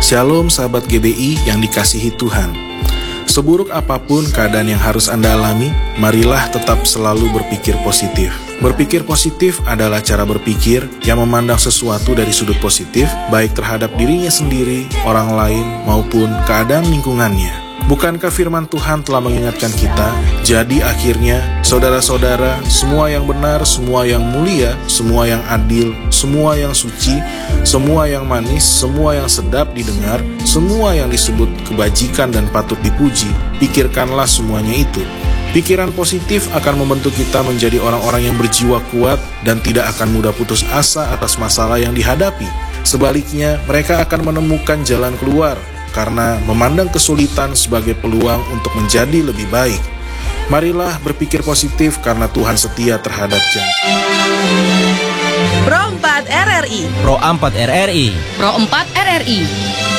Shalom sahabat GBI yang dikasihi Tuhan. Seburuk apapun keadaan yang harus Anda alami, marilah tetap selalu berpikir positif. Berpikir positif adalah cara berpikir yang memandang sesuatu dari sudut positif, baik terhadap dirinya sendiri, orang lain, maupun keadaan lingkungannya. Bukankah firman Tuhan telah mengingatkan kita? Jadi akhirnya, saudara-saudara, semua yang benar, semua yang mulia, semua yang adil, semua yang suci, semua yang manis, semua yang sedap didengar, semua yang disebut kebajikan dan patut dipuji, pikirkanlah semuanya itu. Pikiran positif akan membentuk kita menjadi orang-orang yang berjiwa kuat dan tidak akan mudah putus asa atas masalah yang dihadapi. Sebaliknya, mereka akan menemukan jalan keluar karena memandang kesulitan sebagai peluang untuk menjadi lebih baik. Marilah berpikir positif karena Tuhan setia terhadap janji. Pro 4 RRI Pro 4 RRI Pro 4 RRI